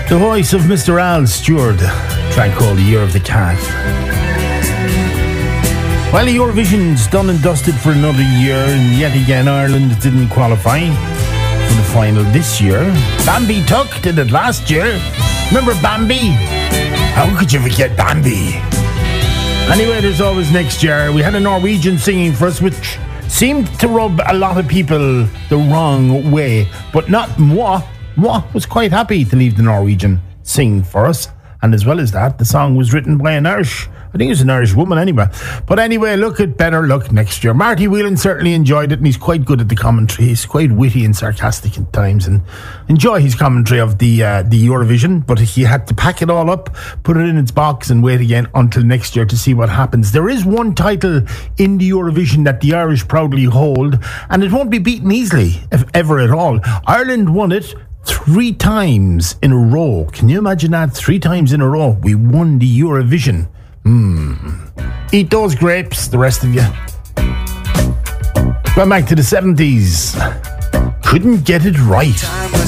The voice of Mr. Al Stewart, track called The Year of the Cat. Well, Eurovision's done and dusted for another year, and yet again Ireland didn't qualify for the final this year. Bambi Tuck did it last year. Remember Bambi? How could you forget Bambi? Anyway, there's always next year. We had a Norwegian singing for us, which seemed to rub a lot of people the wrong way, but not moi. Moi was quite happy to leave the Norwegian sing for us. And as well as that, the song was written by an Irish, I think it was an Irish woman anyway. But anyway, look at better luck next year. Marty Whelan certainly enjoyed it, and he's quite good at the commentary. He's quite witty and sarcastic at times, and enjoy his commentary of the Eurovision. But he had to pack it all up, put it in its box, and wait again until next year to see what happens. There is one title in the Eurovision that the Irish proudly hold, and it won't be beaten easily, if ever at all. Ireland won it 3 times in a row. Can you imagine that? 3 times in a row we won the Eurovision. Eat those grapes, the rest of you. Going back to the 70s. Couldn't get it right.